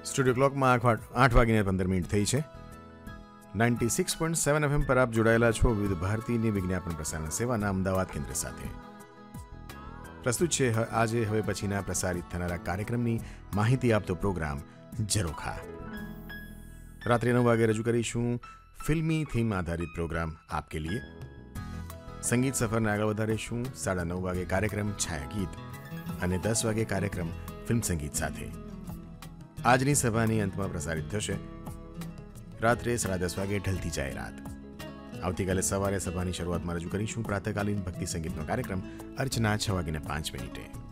Studio ક્લોકમાં 8:15 થઈ છે. 96.7 FM પર આપ જોડાયેલા છો વિવિધ ભારતીની વિજ્ઞાપન પ્રસારણ સેવાના અમદાવાદ કેન્દ્ર સાથે. પ્રસ્તુત છે આજે હવે પછીના પ્રસારિત થનારા કાર્યક્રમની માહિતી આપતો પ્રોગ્રામ ઝરોખા. રાત્રે 9 વાગે રજૂ કરીશું ફિલ્મી થીમ આધારિત પ્રોગ્રામ આપકે લીએ. સંગીત સફરને આગળ વધારીશું 9:30 વાગે કાર્યક્રમ છાયા ગીત અને 10 વાગે કાર્યક્રમ ફિલ્મ સંગીત સાથે. આજની સભાની અંતમાં પ્રસારિત થશે રાત્રે 10:30 વાગે ઢલતી જાહેરાત. આવતીકાલે સવારે સભાની શરૂઆતમાં રજૂ કરીશું પ્રાતઃકાલીન ભક્તિ સંગીતનો કાર્યક્રમ અર્ચના 6:05.